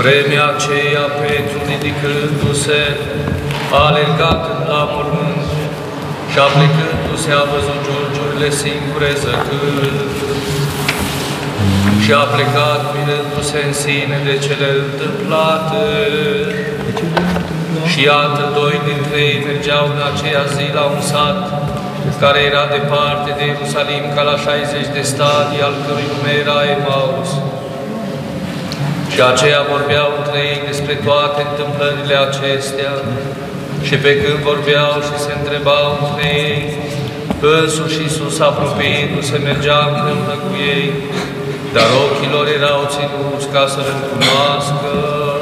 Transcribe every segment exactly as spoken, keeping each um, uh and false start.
vremea aceea, Petru, ridicându-se, a alergat la mormânt și aplecându-se a văzut giurgiurile singure zăcând și a plecat mirându-se în sine de cele întâmplate. Și iată, doi dintre ei mergeau în aceea zi la un sat care era departe de Ierusalim ca la șaizeci de stadii, al cărui nume era Emaus. Și aceia vorbeau între ei despre toate întâmplările acestea. Și pe când vorbeau și se întrebau între ei, însuși Iisus, apropiindu-se, mergea împreună cu ei, dar ochii lor erau ținuți ca să-L încunoască.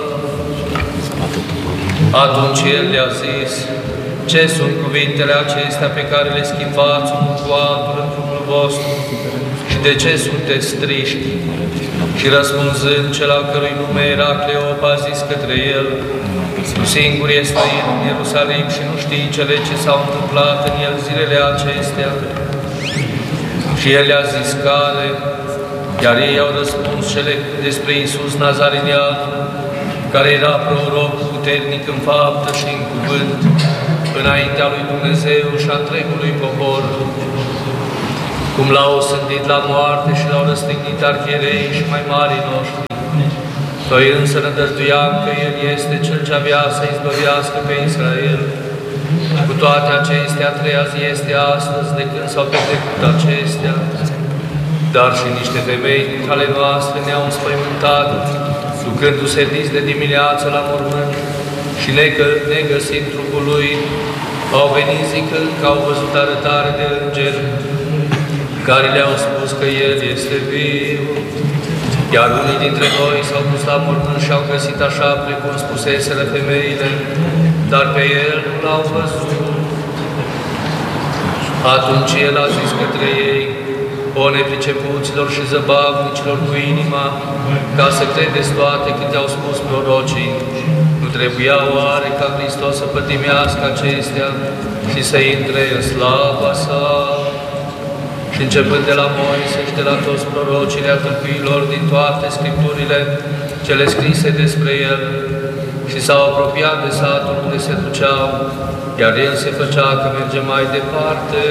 Atunci El le-a zis, ce sunt cuvintele acestea pe care le schimbați unul cu altul în trupul vostru și de ce sunteți triști? Și răspunzând, cel al cărui nume era Cleopa a zis către el, tu singur ești străin în Ierusalim și nu știi cele ce s-au întâmplat în el zilele acestea. Și el le-a zis care, iar ei au răspuns cele despre Iisus Nazarinean, care era proroc puternic în faptă și în cuvânt, înaintea lui Dumnezeu și a întregului popor, cum l-au osândit la moarte și l-au răstignit arhierei și mai marii noștri. Noi însă nădăjduiam că El este Cel ce avea să izbăvească pe Israel. Cu toate acestea, a treia zi este astăzi, de când s-au petrecut acestea, dar și niște femei dintre ale noastre ne-au înspăimântat, ducându-se dis de dimineață la mormânt și negăsind trupul Lui, au venit zicând că au văzut arătare de îngeri, care le-au spus că El este viu. Iar unii dintre noi s-au dus la mormânt și au găsit așa precum spuseseră femeile, dar pe El nu l-au văzut. Atunci El a zis către ei, o nepricepuților și zăbavnicilor cu inima, ca să credeți toate câte au spus prorocii. Nu trebuia oare ca Hristos să pătimească acestea și să intre în slava Sa? Și începând de la Moise și de la toți prorocii atâlcuilor din toate Scripturile, cele scrise despre El, și s-au apropiat de satul unde se duceau, iar El se făcea că merge mai departe.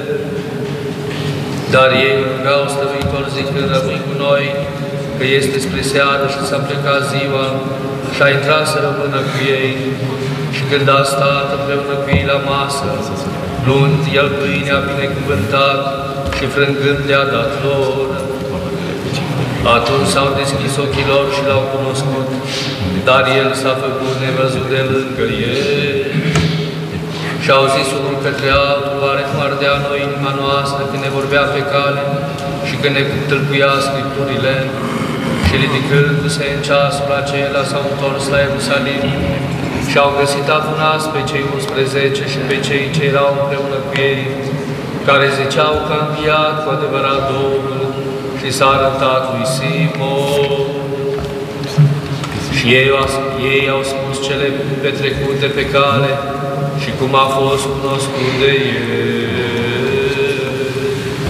Dar ei rugau stăvitor zicând, rămâi cu noi, că este spre seară și s-a plecat ziua, și a intrat să rămână cu ei. Și când a stat împreună cu ei la masă, luând El pâinea binecuvântat și frângând le-a dat lor. Atunci s-au deschis ochii lor și L-au cunoscut, dar El s-a făcut nevăzut de lângă ei. Și au zis unul către altul, oare nu ardea noi inima noastră când ne vorbea pe cale și când ne tâlcuia Scripturile? Și ridicându-se în ceasul acela, s-au întors la Ierusalim și au găsit adunați pe cei unsprezece și pe cei ce erau împreună cu ei, care ziceau că a înviat cu adevărat Domnul și s-a arătat lui Simon. Și ei, ei au spus cele petrecute pe cale și cum a fost cunoscut de ei.